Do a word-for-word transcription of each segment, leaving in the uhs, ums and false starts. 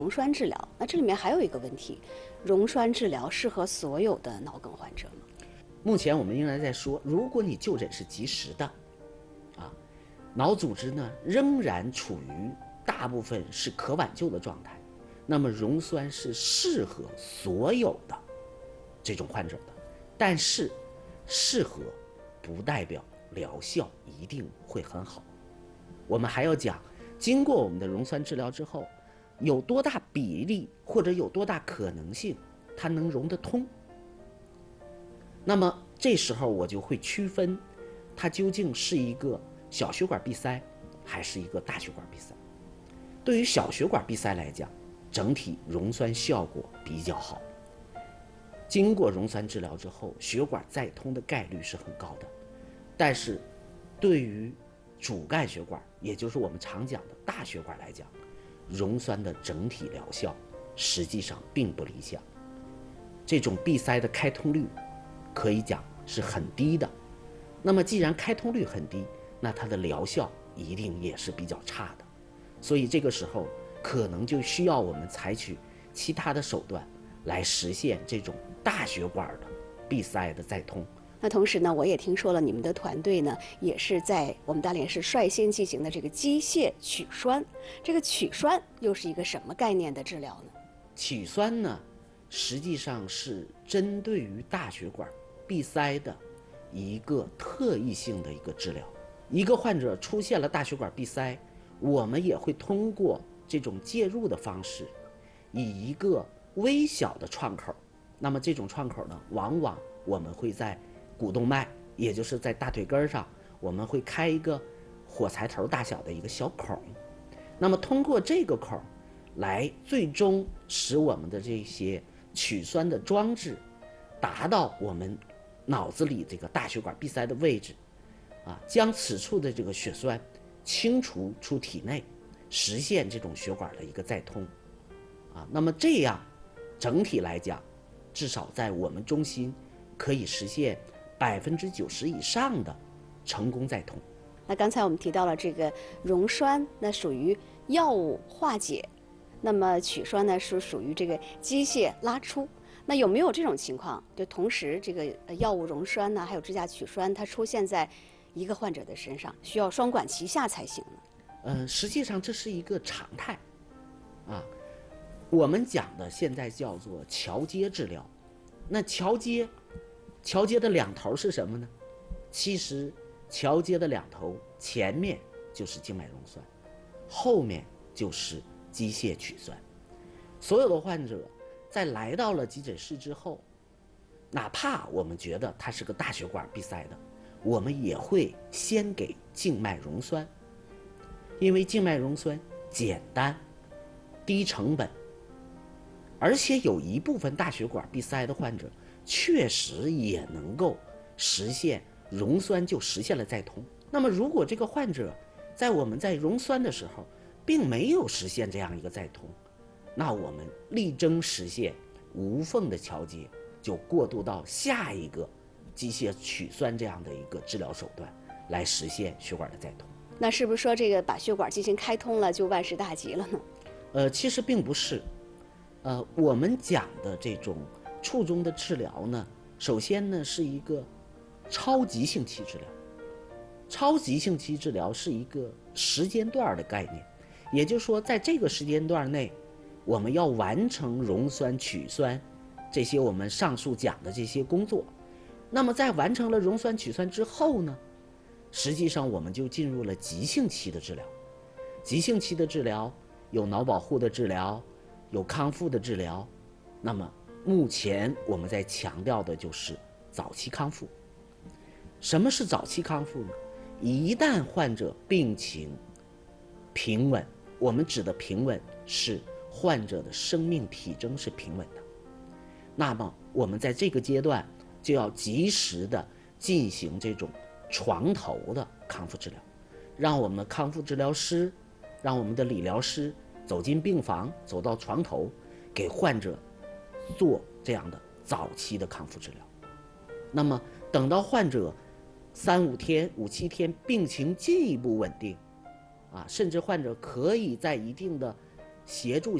溶栓治疗。那这里面还有一个问题，溶栓治疗适合所有的脑梗患者吗？ 目前我们仍然在说，如果你就诊是及时的，啊，脑组织呢仍然处于大部分是可挽救的状态，那么溶栓是适合所有的这种患者的，但是适合不代表疗效一定会很好。我们还要讲，经过我们的溶栓治疗之后，有多大比例或者有多大可能性它能溶得通。那么这时候我就会区分它究竟是一个小血管闭塞还是一个大血管闭塞。对于小血管闭塞来讲，整体溶栓效果比较好，经过溶栓治疗之后，血管再通的概率是很高的。但是对于主干血管，也就是我们常讲的大血管来讲，溶栓的整体疗效实际上并不理想，这种闭塞的开通率可以讲是很低的。那么既然开通率很低，那它的疗效一定也是比较差的。所以这个时候可能就需要我们采取其他的手段来实现这种大血管的闭塞的再通。 那同时呢，我也听说了你们的团队呢，也是在我们大连市率先进行的这个机械取栓。这个取栓又是一个什么概念的治疗呢？ 取栓呢，实际上是针对于大血管闭塞的一个特异性的一个治疗。一个患者出现了大血管闭塞，我们也会通过这种介入的方式，以一个微小的创口，那么这种创口呢，往往我们会在股动脉，也就是在大腿根上，我们会开一个火柴头大小的一个小孔。那么通过这个孔来最终使我们的这些取栓的装置达到我们脑子里这个大血管闭塞的位置，啊，将此处的这个血栓清除出体内，实现这种血管的一个再通。啊，那么这样整体来讲，至少在我们中心可以实现百分之九十以上的成功再通。 那刚才我们提到了这个溶栓，那属于药物化解，那么取栓呢是属于这个机械拉出。那有没有这种情况，就同时这个药物溶栓呢，还有支架取栓，它出现在一个患者的身上，需要双管齐下才行呢？ 呃，实际上这是一个常态，啊，我们讲的现在叫做桥接治疗。那桥接，桥接的两头是什么呢？其实桥接的两头，前面就是静脉溶栓，后面就是机械取栓。所有的患者在来到了急诊室之后，哪怕我们觉得他是个大血管闭塞的，我们也会先给静脉溶栓，因为静脉溶栓简单、低成本，而且有一部分大血管闭塞的患者确实也能够实现溶栓就实现了再通。那么如果这个患者在我们在溶栓的时候并没有实现这样一个再通，那我们力争实现无缝的桥接，就过渡到下一个机械取栓这样的一个治疗手段来实现血管的再通。 那是不是说这个把血管进行开通了就万事大吉了呢？ 呃，其实并不是。呃，我们讲的这种术中的治疗呢，首先呢是一个超急性期治疗。超急性期治疗是一个时间段的概念，也就是说在这个时间段内，我们要完成溶栓取栓这些我们上述讲的这些工作。那么在完成了溶栓取栓之后呢，实际上我们就进入了急性期的治疗。急性期的治疗有脑保护的治疗，有康复的治疗。那么目前我们在强调的就是早期康复。什么是早期康复呢？一旦患者病情平稳，我们指的平稳是患者的生命体征是平稳的，那么我们在这个阶段就要及时的进行这种床头的康复治疗，让我们的康复治疗师，让我们的理疗师走进病房，走到床头，给患者做这样的早期的康复治疗。那么等到患者三五天、五七天病情进一步稳定，啊，甚至患者可以在一定的协助下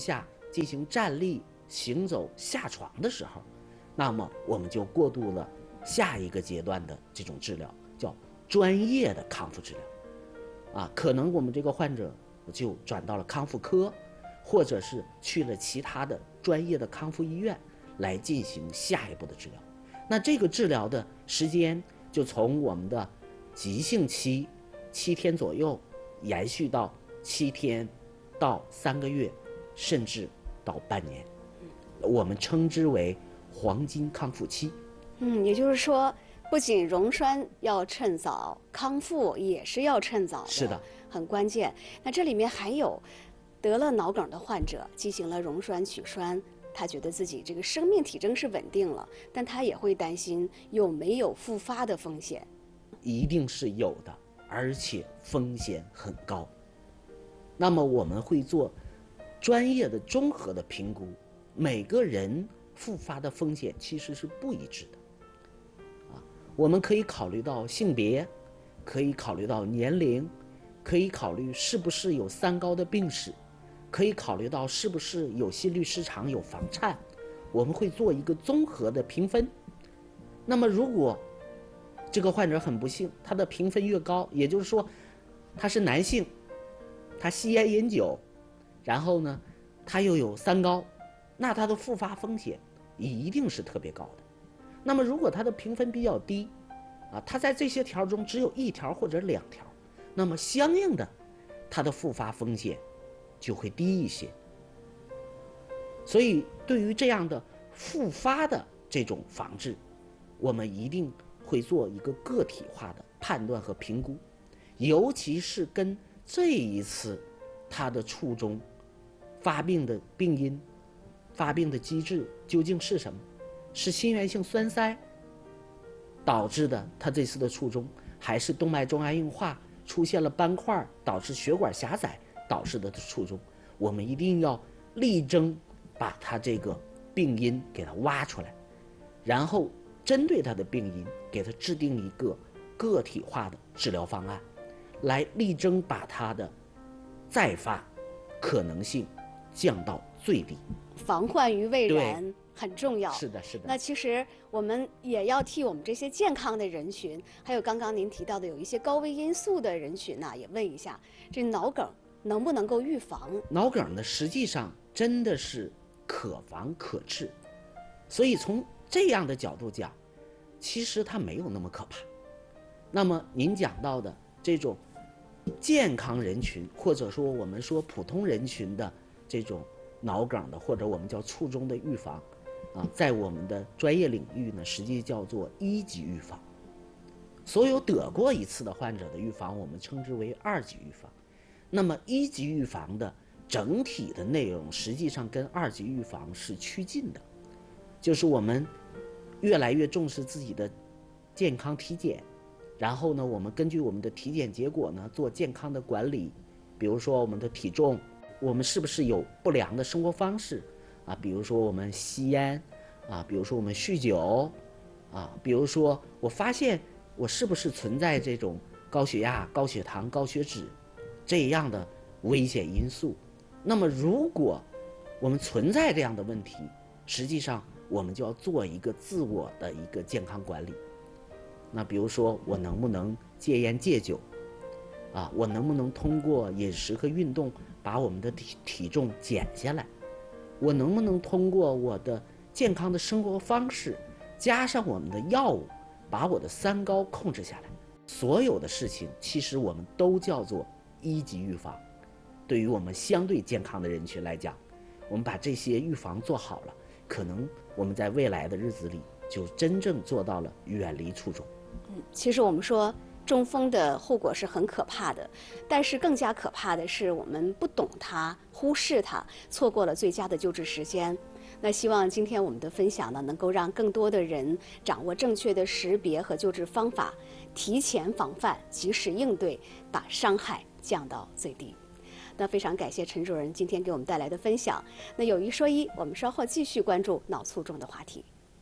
进行站立、行走、下床的时候，那么我们就过渡了下一个阶段的这种治疗，叫专业的康复治疗。啊，可能我们这个患者就转到了康复科，或者是去了其他的专业的康复医院来进行下一步的治疗。那这个治疗的时间就从我们的急性期七天左右，延续到七天到三个月，甚至到半年，我们称之为黄金康复期。 嗯，也就是说，不仅溶栓要趁早，康复也是要趁早的， 是的， 很关键。那这里面还有得了脑梗的患者进行了溶栓取栓，他觉得自己这个生命体征是稳定了，但他也会担心有没有复发的风险。 一定是有的，而且风险很高。那么我们会做专业的综合的评估，每个人复发的风险其实是不一致的。啊，我们可以考虑到性别，可以考虑到年龄，可以考虑是不是有三高的病史，可以考虑到是不是有心律失常、有房颤，我们会做一个综合的评分。那么如果这个患者很不幸，他的评分越高，也就是说他是男性，他吸烟饮酒，然后呢他又有三高，那他的复发风险一定是特别高的。那么如果他的评分比较低啊，他在这些条中只有一条或者两条，那么相应的他的复发风险就会低一些。所以对于这样的复发的这种防治，我们一定会做一个个体化的判断和评估，尤其是跟这一次他的初衷、发病的病因、发病的机制究竟是什么？是心源性栓塞导致的他这次的初衷，还是动脉粥样硬化出现了斑块导致血管狭窄导致的初衷？我们一定要力争把他这个病因给他挖出来，然后针对他的病因给他制定一个个体化的治疗方案，来力争把他的再发可能性降到最低。 防患于未然很重要。 是的，是的。 那其实我们也要替我们这些健康的人群，还有刚刚您提到的有一些高危因素的人群呢、啊，也问一下，这脑梗能不能够预防？ 脑梗呢，实际上真的是可防可治，所以从这样的角度讲，其实它没有那么可怕。那么您讲到的这种健康人群，或者说我们说普通人群的这种脑梗的，或者我们叫卒中的预防啊，在我们的专业领域呢，实际叫做一级预防。所有得过一次的患者的预防，我们称之为二级预防。那么一级预防的整体的内容，实际上跟二级预防是趋近的，就是我们越来越重视自己的健康体检，然后呢，我们根据我们的体检结果呢，做健康的管理，比如说我们的体重，我们是不是有不良的生活方式啊？比如说我们吸烟啊，比如说我们酗酒啊，比如说我发现我是不是存在这种高血压、高血糖、高血脂这样的危险因素。那么如果我们存在这样的问题，实际上我们就要做一个自我的一个健康管理。那比如说我能不能戒烟戒酒啊？我能不能通过饮食和运动把我们的体体重减下来？我能不能通过我的健康的生活方式加上我们的药物，把我的三高控制下来？所有的事情其实我们都叫做一级预防。对于我们相对健康的人群来讲，我们把这些预防做好了，可能我们在未来的日子里就真正做到了远离卒中。 嗯，其实我们说中风的后果是很可怕的，但是更加可怕的是我们不懂它，忽视它，错过了最佳的救治时间。那希望今天我们的分享呢，能够让更多的人掌握正确的识别和救治方法，提前防范，及时应对，把伤害降到最低。那非常感谢陈主任今天给我们带来的分享。那有一说一，我们稍后继续关注脑卒中的话题。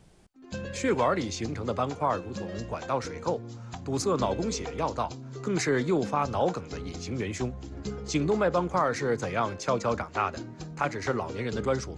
血管里形成的斑块如同管道水垢，堵塞脑供血要道，更是诱发脑梗的隐形元凶。颈动脉斑块是怎样悄悄长大的？它只是老年人的专属吗？